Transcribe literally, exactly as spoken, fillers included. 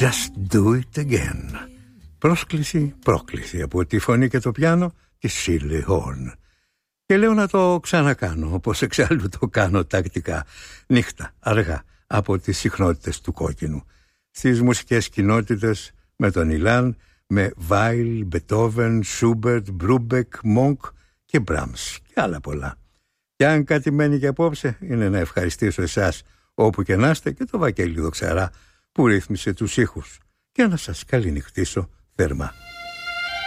Just do it again. Πρόσκληση, πρόκληση από τη φωνή και το πιάνο της Σίλι Χόρν. Και λέω να το ξανακάνω, όπως εξάλλου το κάνω τακτικά, νύχτα, αργά, από τις συχνότητες του κόκκινου. Στις μουσικές κοινότητες με τον Ιλάν, με Βάιλ, Μπετόβεν, Σούμπερτ, Μπρούμπεκ, Μόνκ και Μπράμς και άλλα πολλά. Και αν κάτι μένει και απόψε, είναι να ευχαριστήσω εσάς όπου και να είστε και το Βαγγέλη Δοξαρά που ρύθμισε τους ήχους και να σας καληνυχτήσω θερμά.